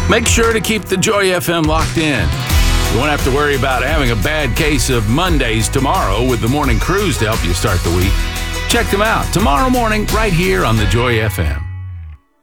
Make sure to keep the Joy FM locked in. You won't have to worry about having a bad case of Mondays tomorrow with the morning cruise to help you start the week. Check them out tomorrow morning right here on the Joy FM.